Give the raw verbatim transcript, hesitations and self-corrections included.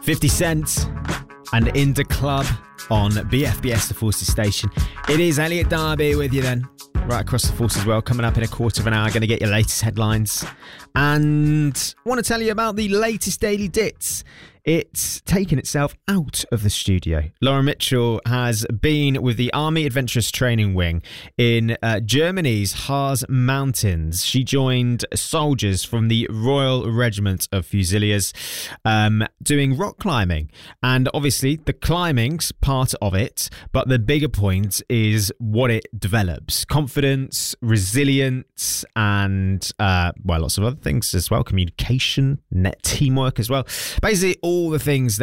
fifty Cent and In Da Club on B F B S, the Forces station. It is Elliot Darby with you then, right across the Force as well. Coming up in a quarter of an hour, going to get your latest headlines. And I want to tell you about the latest Daily Dits. It's taken itself out of the studio. Laura Mitchell has been with the Army Adventurous Training Wing in uh, Germany's Harz Mountains. She joined soldiers from the Royal Regiment of Fusiliers um, doing rock climbing. And obviously the climbing's part of it, but the bigger point is what it develops. Confidence, resilience, and uh, well, lots of other things as well. Communication, net teamwork as well. Basically all the things that